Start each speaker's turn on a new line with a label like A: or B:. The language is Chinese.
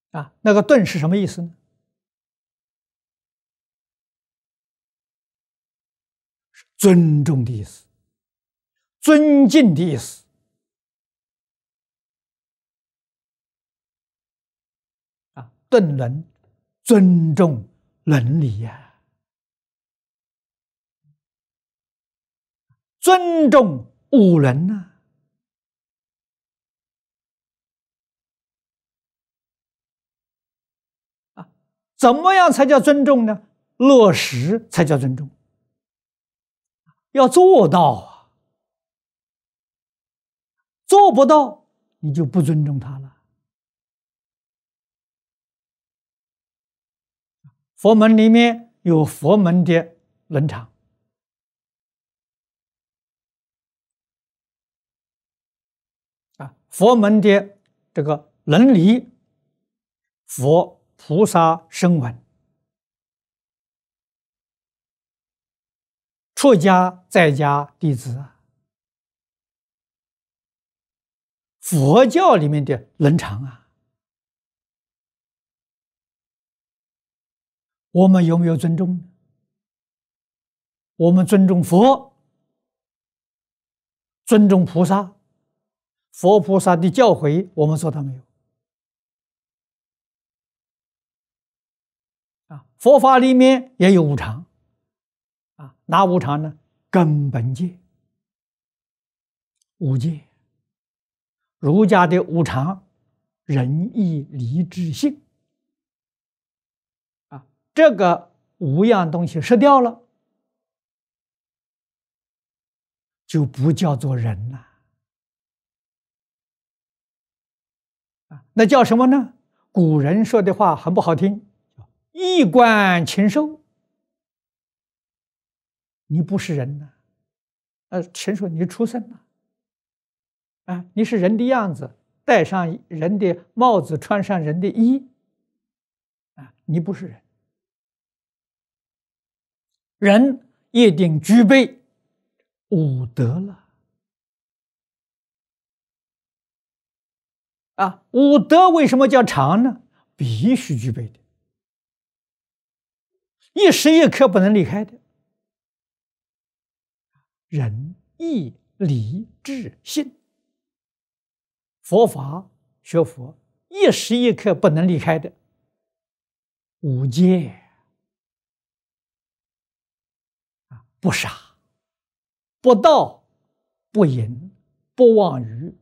A: 那个顿是什么意思呢？尊重的意思，尊敬的意思。顿伦，尊重伦理呀，尊重五伦呐。怎么样才叫尊重呢？落实才叫尊重，要做到啊，做不到你就不尊重他了。佛门里面有佛门的伦常，佛门的这个伦理，佛菩萨声闻，出家在家弟子佛教里面的伦常我们有没有尊重呢？我们尊重佛，尊重菩萨，佛菩萨的教诲我们做到没有？佛法里面也有五常哪五常呢？根本戒、五戒。儒家的五常，仁义礼智信这个五样东西失掉了，就不叫做人了那叫什么呢？古人说的话很不好听，衣冠禽兽。你不是人呢禽兽你畜生了你是人的样子，戴上人的帽子，穿上人的衣你不是人。人一定具备五德了五德为什么叫常呢？必须具备的，一时一刻不能离开的。仁义礼智信，佛法学佛一时一刻不能离开的五戒不杀、不盗、不淫、不妄语、